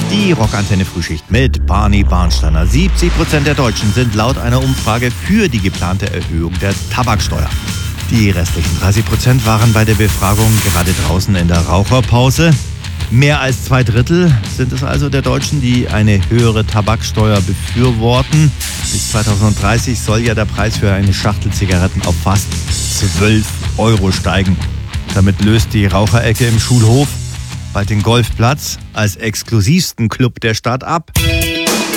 Die Rockantenne Frühschicht mit Barney Barnsteiner. 70% der Deutschen sind laut einer Umfrage für die geplante Erhöhung der Tabaksteuer. Die restlichen 30% waren bei der Befragung gerade draußen in der Raucherpause. Mehr als 2/3 sind es also der Deutschen, die eine höhere Tabaksteuer befürworten. Bis 2030 soll ja der Preis für eine Schachtel Zigaretten auf fast 12 € steigen. Damit löst die Raucherecke im Schulhof bald den Golfplatz als exklusivsten Club der Stadt ab.